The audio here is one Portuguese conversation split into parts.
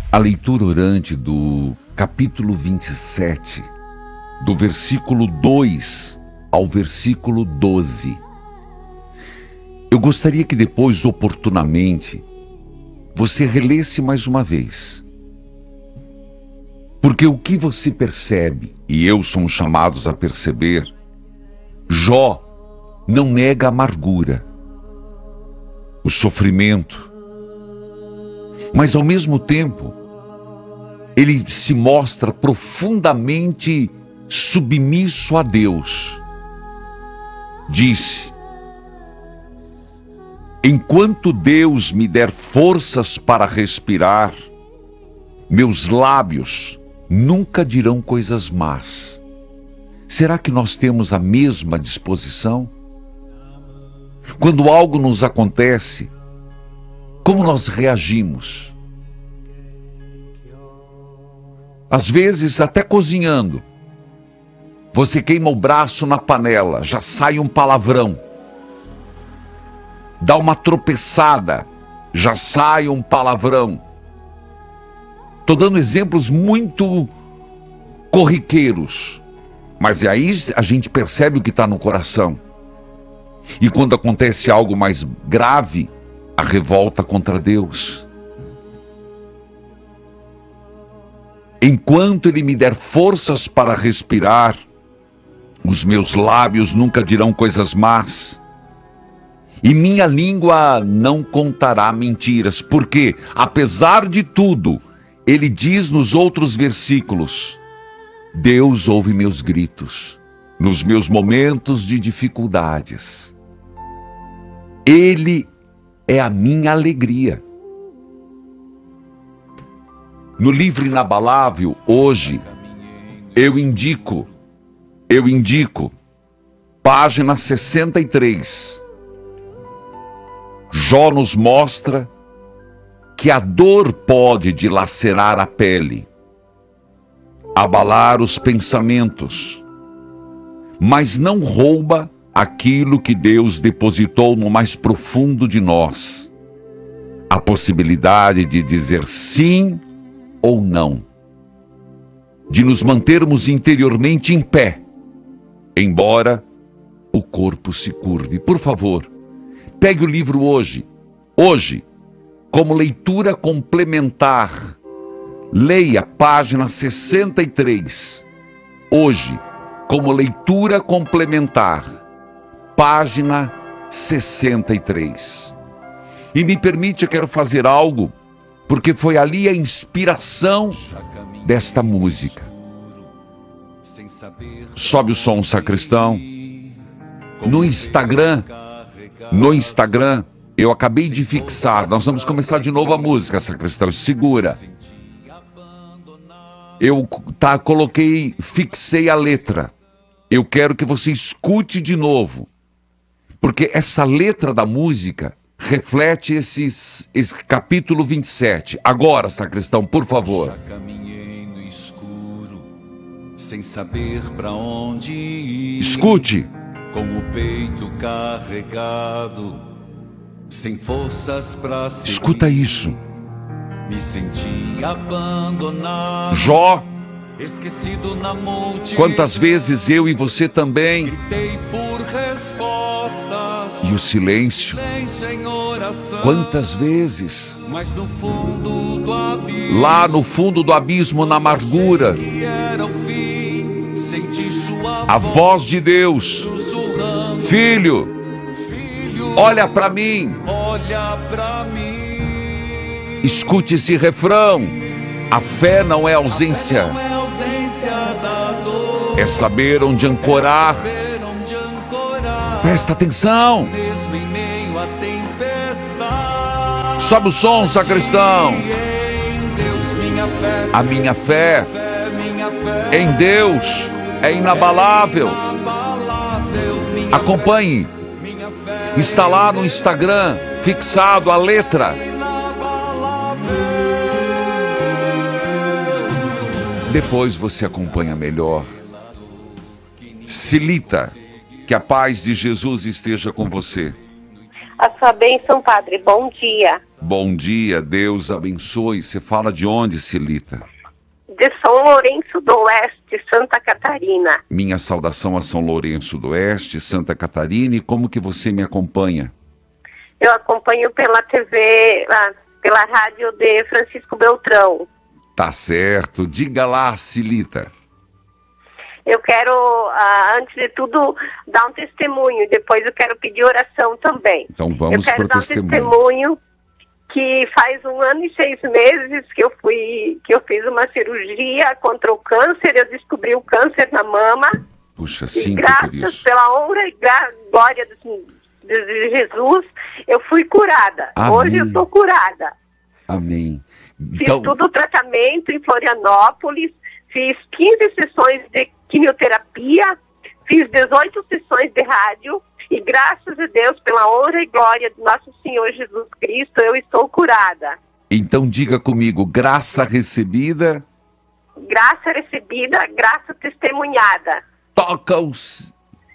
A leitura orante do capítulo 27, do versículo 2 ao versículo 12. Eu gostaria que depois, oportunamente, você relesse mais uma vez. Porque o que você percebe, e eu somos chamados a perceber, Jó não nega a amargura, o sofrimento, mas ao mesmo tempo, ele se mostra profundamente submisso a Deus. Disse: enquanto Deus me der forças para respirar, meus lábios nunca dirão coisas más. Será que nós temos a mesma disposição? Quando algo nos acontece, como nós reagimos? Às vezes, até cozinhando, você queima o braço na panela, já sai um palavrão. Dá uma tropeçada, já sai um palavrão. Estou dando exemplos muito corriqueiros, mas aí a gente percebe o que está no coração. E quando acontece algo mais grave, a revolta contra Deus. Enquanto Ele me der forças para respirar, os meus lábios nunca dirão coisas más. E minha língua não contará mentiras, porque, apesar de tudo, ele diz nos outros versículos: Deus ouve meus gritos, nos meus momentos de dificuldades. Ele é a minha alegria. No livro Inabalável, hoje, eu indico, página 63. Jó nos mostra que a dor pode dilacerar a pele, abalar os pensamentos, mas não rouba aquilo que Deus depositou no mais profundo de nós, a possibilidade de dizer sim ou não, de nos mantermos interiormente em pé, embora o corpo se curve. Por favor, pegue o livro hoje, como leitura complementar, leia página 63, hoje, como leitura complementar, página 63. E me permite, eu quero fazer algo, porque foi ali a inspiração desta música. Sobe o som, sacristão. No Instagram, eu acabei de fixar, nós vamos começar de novo a música, sacristão, segura. Eu fixei a letra. Eu quero que você escute de novo, porque essa letra da música reflete esse capítulo 27. Agora, sacristão, por favor. Já caminhei no escuro, sem saber para onde ir. Escute. Com o peito carregado, sem forças para seguir. Escuta isso. Me senti abandonado. Jó, esquecido na multidão. Quantas vezes eu e você também. Gritei por respostas. E o silêncio. Em oração. Quantas vezes. Mas no fundo do abismo. Lá no fundo do abismo, na amargura. Que era o fim, senti sua a voz de Deus. Filho, olha para mim. Olha para mim. Escute esse refrão. A fé não é ausência. É saber onde ancorar. Presta atenção. Sobe o som, sacristão. A minha fé em Deus é inabalável. Acompanhe. Está lá no Instagram, fixado a letra. Depois você acompanha melhor. Silita, que a paz de Jesus esteja com você. A sua bênção, Padre. Bom dia. Bom dia, Deus abençoe. Você fala de onde, Celita? De São Lourenço do Oeste, Santa Catarina. Minha saudação a São Lourenço do Oeste, Santa Catarina. E como que você me acompanha? Eu acompanho pela TV, pela rádio de Francisco Beltrão. Tá certo. Diga lá, Celita. Eu quero, antes de tudo, dar um testemunho. Depois eu quero pedir oração também. Então vamos para o testemunho. Eu quero dar um testemunho que faz 1 ano e 6 meses que eu fiz uma cirurgia contra o câncer. Eu descobri o câncer na mama. Puxa, e sinto por graças isso. pela honra e glória de Jesus, eu fui curada. Amém. Hoje eu estou curada. Amém. Fiz todo o tratamento em Florianópolis, fiz 15 sessões de quimioterapia, fiz 18 sessões de rádio e graças a Deus, pela honra e glória do nosso Senhor Jesus Cristo, eu estou curada. Então diga comigo, graça recebida. Graça recebida, graça testemunhada. Toca os...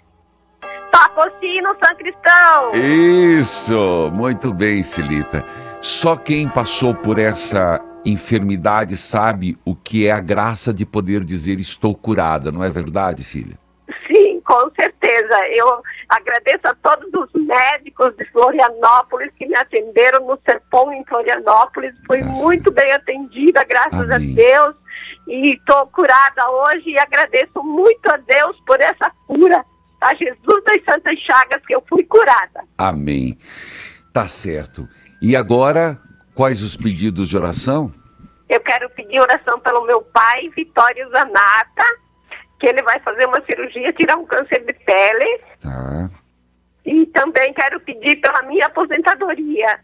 Toca o sino, São Cristão! Isso! Muito bem, Celita. Só quem passou por essa enfermidade sabe o que é a graça de poder dizer estou curada, não é verdade, filha? Sim, com certeza. Eu agradeço a todos os médicos de Florianópolis que me atenderam no Serpão em Florianópolis. Fui muito bem atendida, graças a Deus. E estou curada hoje e agradeço muito a Deus por essa cura. A Jesus das Santas Chagas que eu fui curada. Amém. Tá certo. E agora, quais os pedidos de oração? Eu quero pedir oração pelo meu pai, Vitório Zanata, que ele vai fazer uma cirurgia, tirar um câncer de pele. Tá. E também quero pedir pela minha aposentadoria.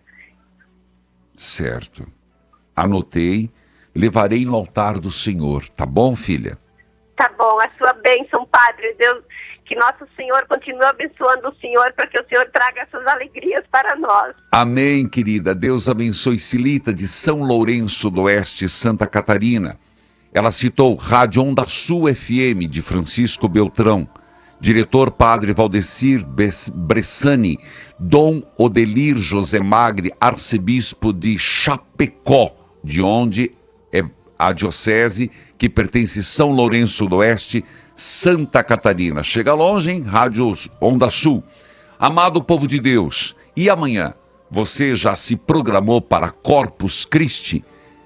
Certo. Anotei. Levarei no altar do Senhor. Tá bom, filha? Tá bom. A sua bênção, Padre. Deus, que nosso Senhor continue abençoando o Senhor para que o Senhor traga essas alegrias para nós. Amém, querida. Deus abençoe Celita de São Lourenço do Oeste, Santa Catarina. Ela citou Rádio Onda Sul FM de Francisco Beltrão, diretor Padre Valdecir Bressani, Dom Odelir José Magre, arcebispo de Chapecó, de onde é a diocese que pertence São Lourenço do Oeste, Santa Catarina. Chega longe, hein? Rádio Onda Sul. Amado povo de Deus, e amanhã você já se programou para Corpus Christi?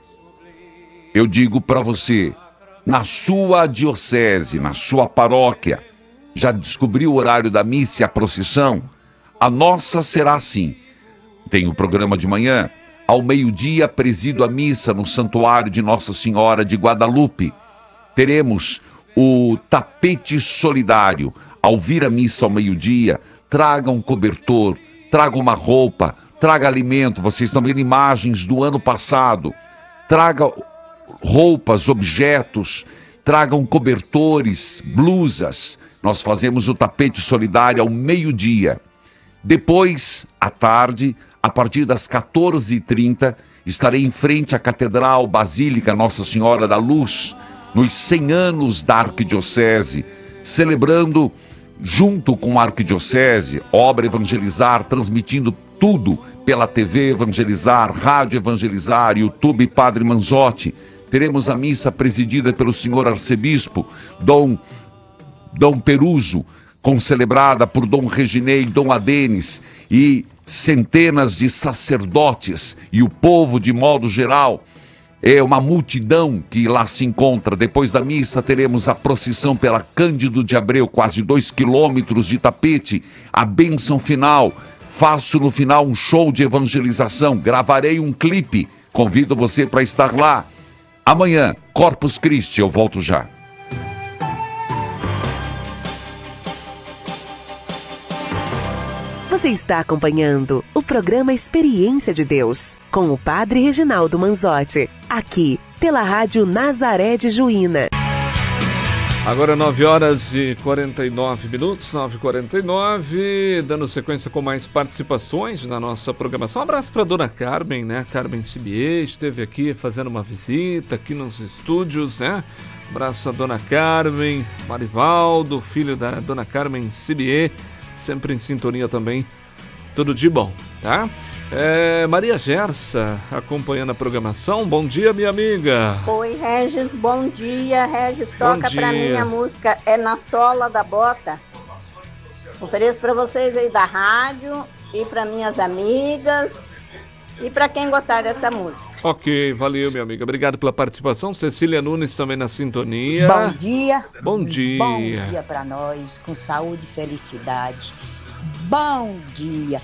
Eu digo para você, na sua diocese, na sua paróquia, já descobriu o horário da missa e a procissão? A nossa será assim. Tem o programa de manhã, ao meio-dia presido a missa no Santuário de Nossa Senhora de Guadalupe. Teremos o tapete solidário. Ao vir a missa ao meio-dia, traga um cobertor, traga uma roupa, traga alimento. Vocês estão vendo imagens do ano passado. Traga roupas, objetos, tragam cobertores, blusas. Nós fazemos o tapete solidário ao meio-dia. Depois, à tarde, a partir das 14h30, estarei em frente à Catedral Basílica Nossa Senhora da Luz, nos 100 anos da Arquidiocese, celebrando, junto com a Arquidiocese, Obra Evangelizar, transmitindo tudo pela TV Evangelizar, Rádio Evangelizar, YouTube Padre Manzotti. Teremos a missa presidida pelo senhor arcebispo, Dom Peruso, concelebrada por Dom Reginei, Dom Adenis, e centenas de sacerdotes e o povo de modo geral. É uma multidão que lá se encontra. Depois da missa teremos a procissão pela Cândido de Abreu, quase 2 quilômetros de tapete, a bênção final. Faço no final um show de evangelização, gravarei um clipe, convido você para estar lá. Amanhã, Corpus Christi, eu volto já. Você está acompanhando o programa Experiência de Deus, com o Padre Reginaldo Manzotti, aqui pela Rádio Nazaré de Juína. Agora 9h49, 9h49, dando sequência com mais participações na nossa programação. Um abraço para a dona Carmen, né? Carmen Sibier, esteve aqui fazendo uma visita aqui nos estúdios, né? Um abraço à dona Carmen, Marivaldo, filho da dona Carmen Sibier, sempre em sintonia também tudo de bom, tá? Maria Gersa, acompanhando a programação. Bom dia, minha amiga. Oi, Regis, bom dia. Regis, toca pra mim a música É na Sola da Bota. Ofereço pra vocês aí da rádio e pra minhas amigas e pra quem gostar dessa música. Ok, valeu, minha amiga. Obrigado pela participação. Cecília Nunes também na sintonia. Bom dia. Bom dia. Bom dia pra nós, com saúde e felicidade. Bom dia.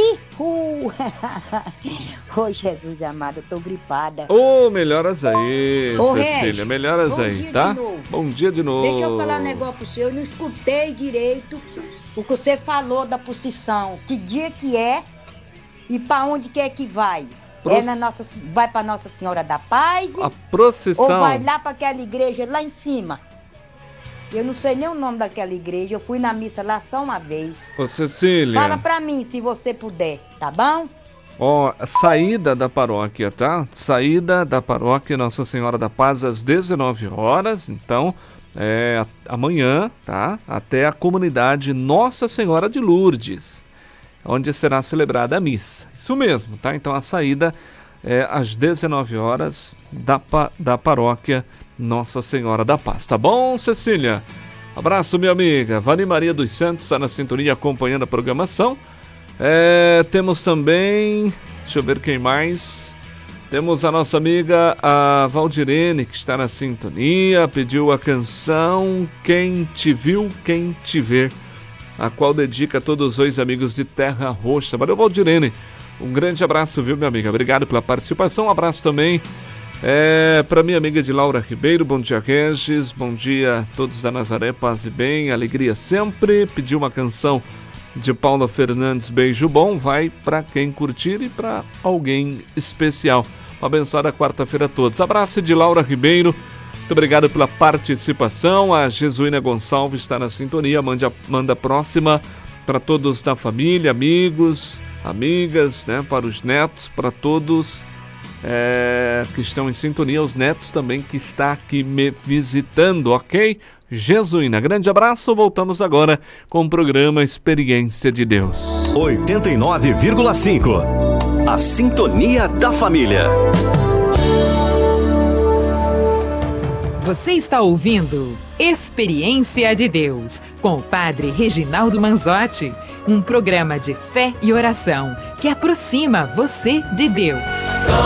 Ô, Jesus amado, eu tô gripada. Melhoras aí, Cecília, melhoras aí, tá? Bom dia de novo. Deixa eu falar um negócio pro senhor, eu não escutei direito o que você falou da procissão. Que dia que é e pra onde que é que vai? Vai pra Nossa Senhora da Paz? A procissão. Ou vai lá pra aquela igreja lá em cima? Eu não sei nem o nome daquela igreja, eu fui na missa lá só uma vez. Ô, Cecília. Fala pra mim, se você puder, tá bom? Saída da paróquia, tá? Saída da paróquia Nossa Senhora da Paz às 19 horas, então, amanhã, tá? Até a comunidade Nossa Senhora de Lourdes, onde será celebrada a missa. Isso mesmo, tá? Então a saída é às 19 horas da paróquia Nossa Senhora da Paz. Tá bom, Cecília? Abraço, minha amiga. Vani Maria dos Santos está na sintonia acompanhando a programação. Temos também, deixa eu ver quem mais. Temos a nossa amiga, a Valdirene, que está na sintonia, pediu a canção Quem Te Viu, Quem Te Vê, a qual dedica a todos os amigos de Terra Roxa. Valeu, Valdirene. Um grande abraço, viu, minha amiga? Obrigado pela participação. Um abraço também para minha amiga de Laura Ribeiro. Bom dia, Regis. Bom dia a todos da Nazaré. Paz e bem, alegria sempre. Pediu uma canção de Paula Fernandes, Beijo Bom. Vai para quem curtir e para alguém especial. Uma abençoada quarta-feira a todos. Abraço de Laura Ribeiro. Muito obrigado pela participação. A Jesuína Gonçalves está na sintonia. Manda a próxima para todos da família, amigos, amigas, né? Para os netos, para todos que estão em sintonia, os netos também que está aqui me visitando, ok? Jesuína, grande abraço, voltamos agora com o programa Experiência de Deus. 89,5, a sintonia da família. Você está ouvindo Experiência de Deus, com o Padre Reginaldo Manzotti, um programa de fé e oração que aproxima você de Deus.